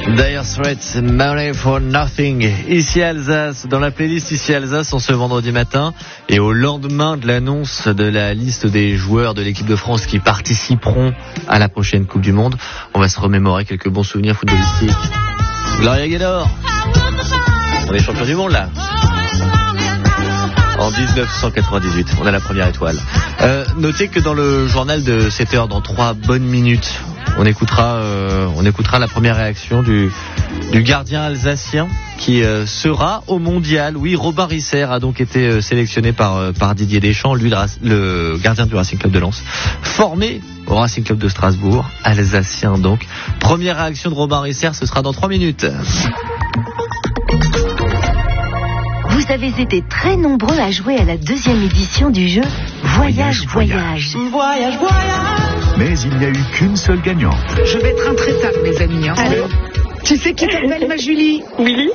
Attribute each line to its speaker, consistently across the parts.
Speaker 1: Dire Straits, Money for Nothing. Ici Alsace, dans la playlist Ici Alsace, on ce vendredi matin. Et au lendemain de l'annonce de la liste des joueurs de l'équipe de France qui participeront à la prochaine Coupe du Monde, on va se remémorer quelques bons souvenirs footballistiques. Gloria Gaynor. On est champion du monde là. En 1998, on a la première étoile. Notez que dans le journal de 7h, dans 3 bonnes minutes, on écoutera la première réaction du gardien alsacien qui sera au mondial. Oui, Robin Risser a donc été sélectionné par Didier Deschamps, lui le gardien du Racing Club de Lens, formé au Racing Club de Strasbourg, alsacien donc. Première réaction de Robin Risser, ce sera dans 3 minutes.
Speaker 2: Vous avez été très nombreux à jouer à la 2e édition du jeu Voyage.
Speaker 3: Voyage.
Speaker 4: Mais il n'y a eu qu'une seule gagnante.
Speaker 3: Je vais être intraitable, mes amis.
Speaker 2: Allez.
Speaker 3: Tu sais qui t'appelle, ma Julie?
Speaker 2: Willy.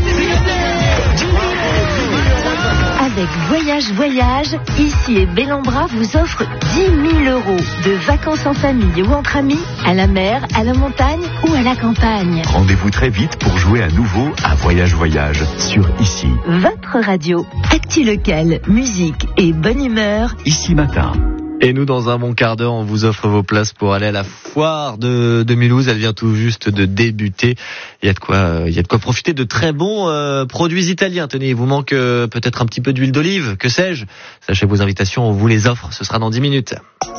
Speaker 2: Avec Voyage, Ici et Bellambra vous offre 10 000 € de vacances en famille ou entre amis, à la mer, à la montagne ou à la campagne.
Speaker 4: Rendez-vous très vite pour jouer à nouveau à Voyage sur Ici.
Speaker 2: Votre radio. Actu local, musique et bonne humeur.
Speaker 4: Ici Matin.
Speaker 1: Et nous, dans un bon quart d'heure, on vous offre vos places pour aller à la foire de Mulhouse. Elle vient tout juste de débuter. Il y a de quoi profiter de très bons produits italiens. Tenez, il vous manque peut-être un petit peu d'huile d'olive, que sais-je. Sachez vos invitations, on vous les offre. Ce sera dans 10 minutes.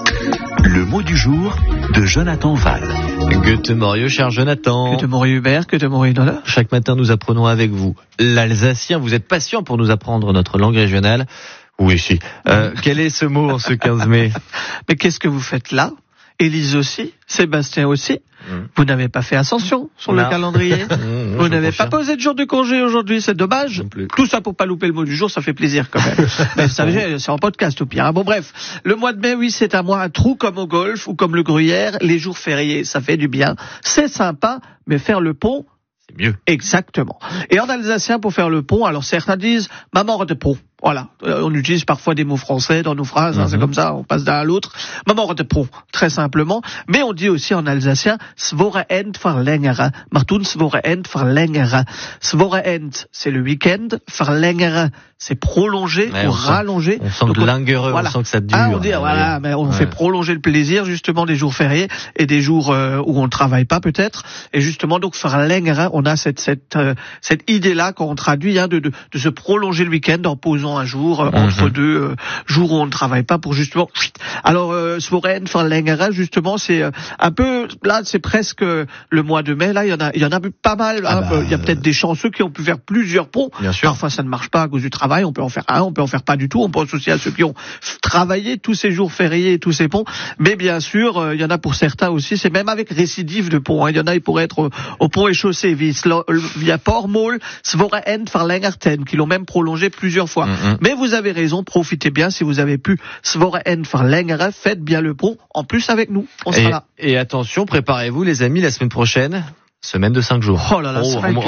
Speaker 4: Le mot du jour de Jonathan Val.
Speaker 1: Goethe Morieux, cher Jonathan.
Speaker 5: Goethe Morieux Hubert, Goethe Morieux Nola.
Speaker 1: Chaque matin, nous apprenons avec vous l'alsacien. Vous êtes patient pour nous apprendre notre langue régionale. Oui, si. Quel est ce mot en ce 15 mai?
Speaker 5: Mais qu'est-ce que vous faites là? Élise aussi, Sébastien aussi. Vous n'avez pas fait ascension sur le calendrier. Vous n'avez pas posé de jour de congé aujourd'hui, c'est dommage. Tout ça pour pas louper le mot du jour, ça fait plaisir quand même. Mais vous savez, c'est en podcast au pire. Bon bref, le mois de mai, oui, c'est un mois à trous comme au golf ou comme le gruyère. Les jours fériés, ça fait du bien. C'est sympa, mais faire le pont,
Speaker 1: c'est mieux.
Speaker 5: Exactement. Et en alsacien, pour faire le pont, alors certains disent « maman de pont ». Voilà, on utilise parfois des mots français dans nos phrases, c'est comme ça, on passe d'un à l'autre. Maman de pont, très simplement. Mais on dit aussi en alsacien Svoreend verlängere. Martun Svoreend verlängere. Svoreend, c'est le week-end. Verlängere, c'est prolonger ou rallonger.
Speaker 1: On sent que languereux, voilà. On sent que ça dure.
Speaker 5: On dit, voilà, mais on fait prolonger le plaisir justement des jours fériés et des jours où on ne travaille pas peut-être. Et justement, donc verlängere, on a cette idée-là quand on traduit de se prolonger le week-end en posant un jour entre deux jours où on ne travaille pas pour justement. Alors Svoren verlängere, justement, c'est un peu là, c'est presque le mois de mai. Là, il y en a pas mal. Il y a peut-être des chanceux qui ont pu faire plusieurs ponts.
Speaker 1: Bien sûr.
Speaker 5: Parfois, ça ne marche pas à cause du travail. On peut en faire un, on peut en faire pas du tout. On pense aussi à ceux qui ont travaillé tous ces jours fériés et tous ces ponts. Mais bien sûr, il y en a pour certains aussi. C'est même avec récidive de ponts. Il y en a, ils pourraient être au pont et chaussée via Portmol, Svoren verlängerten, qui l'ont même prolongé plusieurs fois. Mais vous avez raison, profitez bien si vous avez pu Svoren verlängere, faites bien le pont, en plus avec nous, on sera là.
Speaker 1: Et attention, préparez-vous les amis, la semaine prochaine, semaine de 5 jours.
Speaker 5: Oh là là,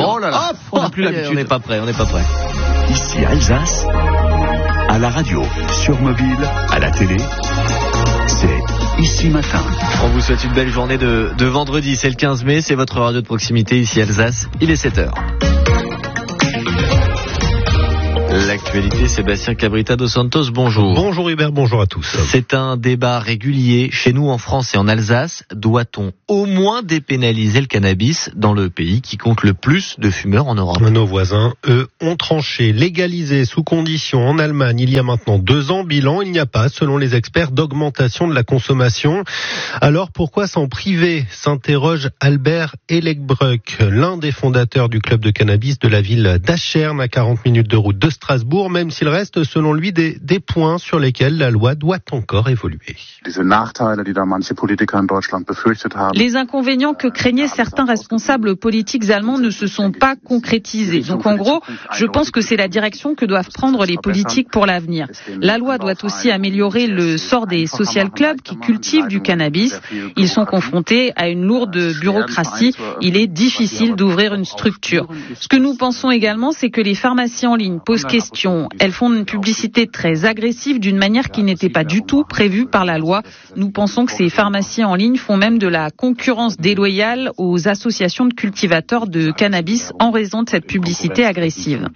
Speaker 1: on n'a plus l'habitude. On n'est pas prêt.
Speaker 4: Ici Alsace, à la radio, sur mobile, à la télé, c'est Ici Matin.
Speaker 1: On vous souhaite une belle journée de vendredi, c'est le 15 mai, c'est votre radio de proximité ici Alsace, il est 7h. L'actualité, Sébastien Cabrita dos Santos, bonjour.
Speaker 6: Bonjour Hubert, bonjour à tous.
Speaker 1: C'est un débat régulier chez nous en France et en Alsace. Doit-on au moins dépénaliser le cannabis dans le pays qui compte le plus de fumeurs en Europe?
Speaker 6: Nos voisins, eux, ont tranché. Légalisé sous condition en Allemagne il y a maintenant 2 ans. Bilan, il n'y a pas, selon les experts, d'augmentation de la consommation. Alors pourquoi s'en priver? S'interroge Albert Elegbruck, l'un des fondateurs du club de cannabis de la ville d'Aschern, à 40 minutes de route de Strasbourg, même s'il reste, selon lui, des points sur lesquels la loi doit encore évoluer.
Speaker 7: Les inconvénients que craignaient certains responsables politiques allemands ne se sont pas concrétisés. Donc en gros, je pense que c'est la direction que doivent prendre les politiques pour l'avenir. La loi doit aussi améliorer le sort des social clubs qui cultivent du cannabis. Ils sont confrontés à une lourde bureaucratie. Il est difficile d'ouvrir une structure. Ce que nous pensons également, c'est que les pharmacies en ligne posent question. Elles font une publicité très agressive d'une manière qui n'était pas du tout prévue par la loi. Nous pensons que ces pharmacies en ligne font même de la concurrence déloyale aux associations de cultivateurs de cannabis en raison de cette publicité agressive.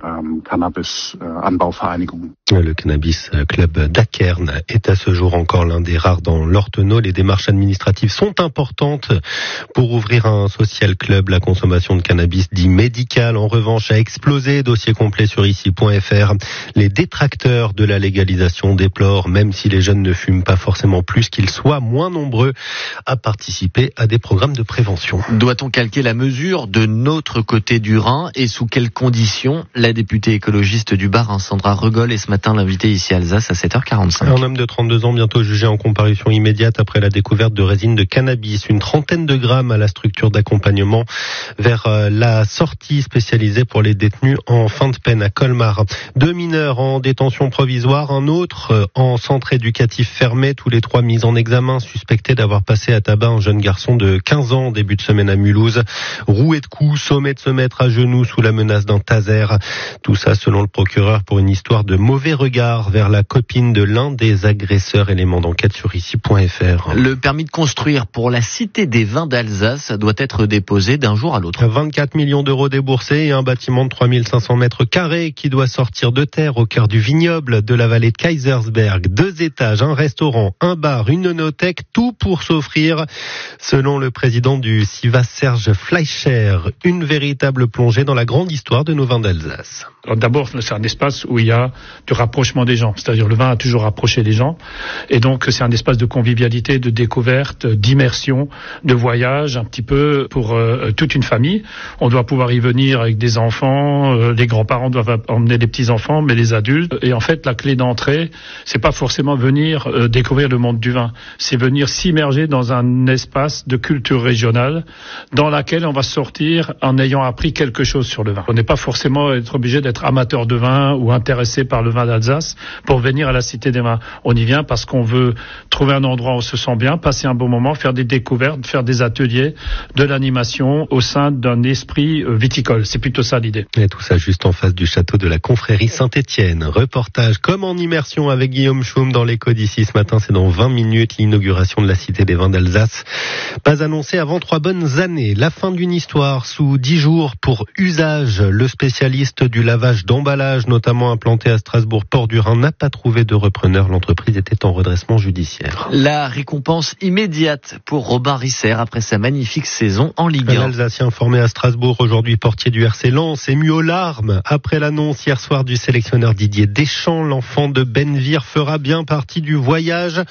Speaker 6: Le Cannabis Club d'Akern est à ce jour encore l'un des rares dans l'Ortenau. Les démarches administratives sont importantes pour ouvrir un social club. La consommation de cannabis dit médical, en revanche, a explosé. Dossier complet sur ici.fr. Les détracteurs de la légalisation déplorent, même si les jeunes ne fument pas forcément plus, qu'ils soient moins nombreux à participer à des programmes de prévention.
Speaker 1: Doit-on calquer la mesure de notre côté du Rhin et sous quelles conditions? La députée écologiste du Bas-Rhin, Sandra Regol, est ce matin l'invitée ici à Alsace à 7h45.
Speaker 6: Un homme de 32 ans bientôt jugé en comparution immédiate après la découverte de résine de cannabis, une trentaine de grammes à la structure d'accompagnement vers la sortie spécialisée pour les détenus en fin de peine à Colmar. 2 mineurs en détention provisoire, un autre en centre éducatif fermé, tous les 3 mis en examen, suspectés d'avoir passé à tabac un jeune garçon de 15 ans début de semaine à Mulhouse. Roué de coups, sommé de se mettre à genoux sous la menace d'un taser. Tout ça selon le procureur pour une histoire de mauvais regard vers la copine de l'un des agresseurs. Élément d'enquête sur ici.fr.
Speaker 1: Le permis de construire pour la Cité des Vins d'Alsace doit être déposé d'un jour à l'autre.
Speaker 6: 24 millions d'euros déboursés et un bâtiment de 3500 mètres carrés qui doit sortir de terre au cœur du vignoble de la vallée de Kaisersberg. 2 étages, un restaurant, un bar, une onothèque, tout pour s'offrir, selon le président du CIVA Serge Fleischer, une véritable plongée dans la grande histoire de nos vins d'Alsace.
Speaker 8: Alors d'abord, c'est un espace où il y a du rapprochement des gens, c'est-à-dire le vin a toujours rapproché les gens, et donc c'est un espace de convivialité, de découverte, d'immersion, de voyage, un petit peu pour toute une famille. On doit pouvoir y venir avec des enfants, les grands-parents doivent emmener les petits-enfants, mais les adultes. Et en fait, la clé d'entrée, c'est pas forcément venir découvrir le monde du vin, c'est venir s'immerger dans un espace de culture régionale dans laquelle on va sortir en ayant appris quelque chose sur le vin. On n'est pas forcément être obligé d'être amateur de vin ou intéressé par le vin d'Alsace pour venir à la Cité des Vins. On y vient parce qu'on veut trouver un endroit où on se sent bien, passer un bon moment, faire des découvertes, faire des ateliers, de l'animation au sein d'un esprit viticole. C'est plutôt ça l'idée.
Speaker 6: Et tout ça juste en face du château de la Confrérie Saint-Étienne. Reportage comme en immersion avec Guillaume Schum dans l'écho d'ici ce matin. C'est dans 20 minutes l'inauguration de la Cité des Vins d'Alsace. Pas annoncée avant 3 bonnes années. La fin d'une histoire sous 10 jours pour Usage. Le spécialiste du lavage d'emballage, notamment implanté à Strasbourg, Port du Rhin, n'a pas trouvé de repreneur. L'entreprise était en redressement judiciaire.
Speaker 1: La récompense immédiate pour Robin Risser après sa magnifique saison en Ligue 1.
Speaker 6: L'Alsacien formé à Strasbourg, aujourd'hui portier du RC Lens, ému aux larmes après l'annonce hier soir du sélectionneur Didier Deschamps. L'enfant de Benvir fera bien partie du voyage.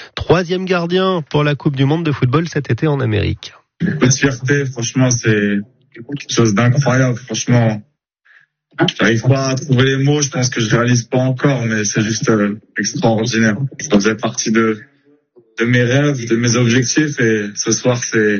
Speaker 6: 3e gardien pour la Coupe du Monde de football cet été en Amérique.
Speaker 9: Beaucoup de fierté, franchement, c'est quelque chose d'incroyable, franchement. J'arrive pas à trouver les mots, je pense que je réalise pas encore, mais c'est juste extraordinaire. Ça faisait partie de mes rêves, de mes objectifs, et ce soir, c'est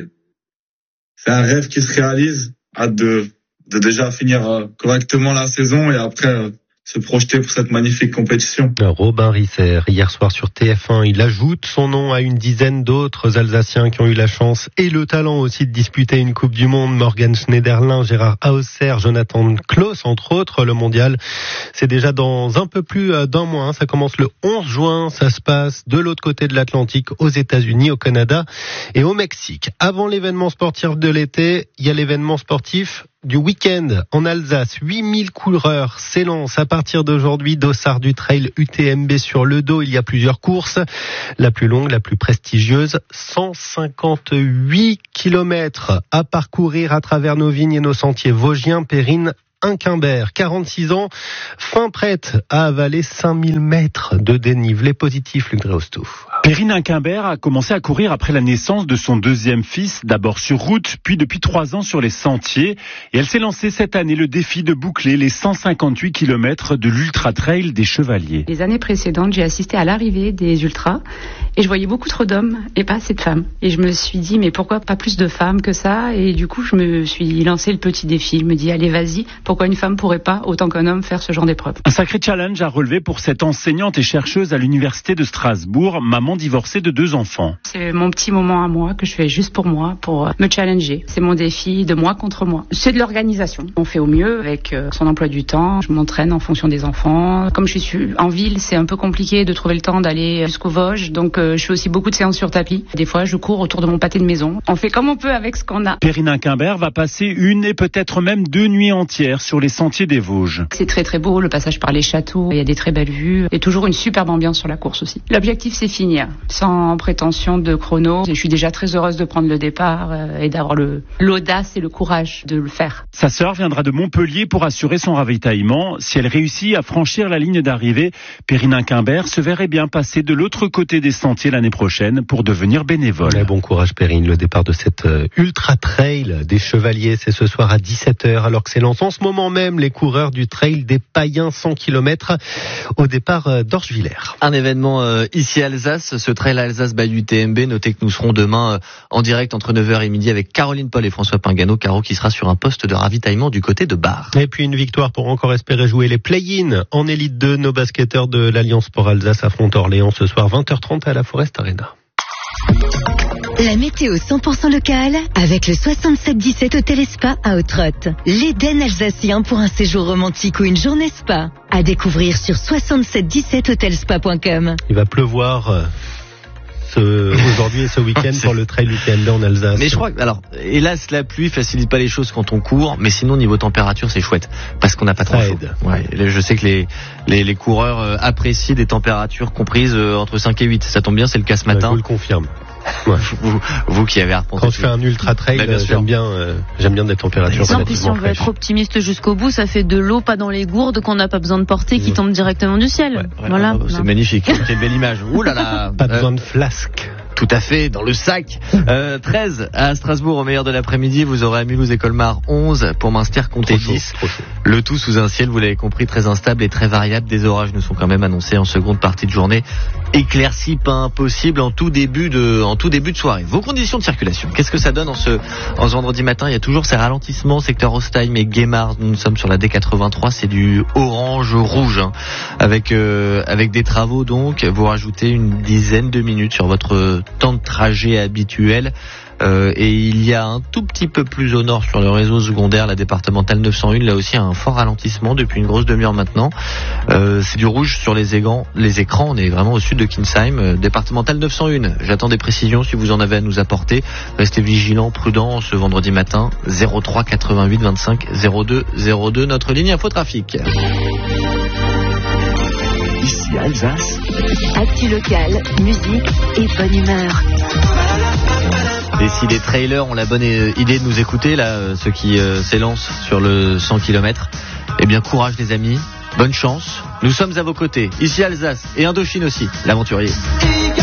Speaker 9: un rêve qui se réalise. Hâte de déjà finir correctement la saison et après se projeter pour cette magnifique compétition.
Speaker 6: Robin Risser, hier soir sur TF1, il ajoute son nom à une dizaine d'autres Alsaciens qui ont eu la chance et le talent aussi de disputer une Coupe du Monde. Morgan Schneiderlin, Gérard Hausser, Jonathan Klaus, entre autres. Le mondial, c'est déjà dans un peu plus d'un mois. Ça commence le 11 juin. Ça se passe de l'autre côté de l'Atlantique, aux États-Unis, au Canada et au Mexique. Avant l'événement sportif de l'été, il y a l'événement sportif du week-end en Alsace. 8000 coureurs s'élancent à partir d'aujourd'hui. Dossard du Trail UTMB sur le dos. Il y a plusieurs courses. La plus longue, la plus prestigieuse, 158 km à parcourir à travers nos vignes et nos sentiers vosgiens. Perrine Incambert, 46 ans, fin prête à avaler 5000 mètres de dénivelé positif, Luc Réaustoux.
Speaker 10: Perrine Incambert a commencé à courir après la naissance de son 2e fils, d'abord sur route, puis depuis 3 ans sur les sentiers. Et elle s'est lancée cette année le défi de boucler les 158 km de l'Ultra Trail des Chevaliers.
Speaker 11: Les années précédentes, j'ai assisté à l'arrivée des ultras et je voyais beaucoup trop d'hommes et pas assez de femmes. Et je me suis dit, mais pourquoi pas plus de femmes que ça? Et du coup, je me suis lancé le petit défi. Je me dis, allez, vas-y, pourquoi Pourquoi une femme pourrait pas, autant qu'un homme, faire ce genre d'épreuve?
Speaker 10: Un sacré challenge à relever pour cette enseignante et chercheuse à l'université de Strasbourg, maman divorcée de 2 enfants.
Speaker 11: C'est mon petit moment à moi que je fais juste pour moi, pour me challenger. C'est mon défi de moi contre moi. C'est de l'organisation. On fait au mieux avec son emploi du temps. Je m'entraîne en fonction des enfants. Comme je suis en ville, c'est un peu compliqué de trouver le temps d'aller jusqu'aux Vosges. Donc je fais aussi beaucoup de séances sur tapis. Des fois, je cours autour de mon pâté de maison. On fait comme on peut avec ce qu'on a.
Speaker 10: Perrine Incaimbert va passer 1 et peut-être même 2 nuits entières sur les sentiers des Vosges.
Speaker 11: C'est très très beau, le passage par les châteaux. Il y a des très belles vues. Et toujours une superbe ambiance sur la course aussi. L'objectif, c'est finir. Sans prétention de chrono. Je suis déjà très heureuse de prendre le départ et d'avoir l'audace et le courage de le faire.
Speaker 10: Sa sœur viendra de Montpellier pour assurer son ravitaillement. Si elle réussit à franchir la ligne d'arrivée, Perrine Incaimbert se verrait bien passer de l'autre côté des sentiers l'année prochaine pour devenir bénévole.
Speaker 6: Ouais, bon courage Perrine. Le départ de cette ultra trail des Chevaliers, c'est ce soir à 17h, alors que s'élancent en ce moment même les coureurs du trail des Païens 100 km au départ d'Orgevillers.
Speaker 1: Un événement ici à Alsace, ce trail Alsace by UTMB. Notez que nous serons demain en direct entre 9h et midi avec Caroline Paul et François Pingano. Caro qui sera sur un poste de ravitaillement du côté de Bar.
Speaker 6: Et puis une victoire pour encore espérer jouer les play-in en Élite 2. Nos basketteurs de l'Alliance Sport Alsace affrontent Orléans ce soir 20h30 à la Forest Arena.
Speaker 2: La météo 100% locale avec le 7717 Hôtel et Spa à Autrotte. L'Éden alsacien pour un séjour romantique ou une journée spa. À découvrir sur 7717hotelspa.com.
Speaker 6: Il va pleuvoir aujourd'hui et ce week-end pour le trail UTMB en Alsace.
Speaker 1: Mais je crois que, alors, hélas, la pluie facilite pas les choses quand on court, mais sinon, niveau température, c'est chouette. Parce qu'on n'a pas trop chaud. Ouais, je sais que les coureurs apprécient des températures comprises entre 5 et 8. Ça tombe bien, c'est le cas ce matin.
Speaker 6: Je vous le confirme. Ouais.
Speaker 1: Vous qui avez arpenté.
Speaker 6: Quand je fais un ultra trail, j'aime bien des températures relativement
Speaker 12: puis si on veut
Speaker 6: fraîches.
Speaker 12: être optimiste jusqu'au bout, ça fait de l'eau pas dans les gourdes qu'on n'a pas besoin de porter, qui tombe directement du ciel.
Speaker 1: Ouais, voilà. C'est magnifique. Quelle belle image. Ouh là là.
Speaker 6: Pas besoin de flasque.
Speaker 1: Tout à fait, dans le sac. 13 à Strasbourg au meilleur de l'après-midi. Vous aurez à Mulhouse et Colmar 11. Pour Münster, comptez 10. Le tout sous un ciel, vous l'avez compris, très instable et très variable. Des orages nous sont quand même annoncés en seconde partie de journée. Éclaircies pas impossible en tout début de soirée. Vos conditions de circulation, qu'est-ce que ça donne en ce vendredi matin? Il y a toujours ces ralentissements, secteur Ostheim et Guémard. Nous sommes sur la D83, c'est du orange-rouge, hein. Avec des travaux donc. Vous rajoutez une dizaine de minutes sur votre temps de trajet habituel. Et il y a un tout petit peu plus au nord sur le réseau secondaire, la départementale 901, là aussi un fort ralentissement depuis une grosse demi-heure maintenant. C'est du rouge sur les écrans, on est vraiment au sud de Kinsheim, départementale 901. J'attends des précisions si vous en avez à nous apporter. Restez vigilants, prudents ce vendredi matin. 03 88 25 02 02, notre ligne infotrafic.
Speaker 4: Ici Alsace.
Speaker 2: Actu locale, musique et bonne humeur.
Speaker 1: Et si les trailers ont la bonne idée de nous écouter, là, ceux qui s'élancent sur le 100 km, eh bien courage les amis, bonne chance. Nous sommes à vos côtés, ici Alsace et Indochine aussi, l'aventurier.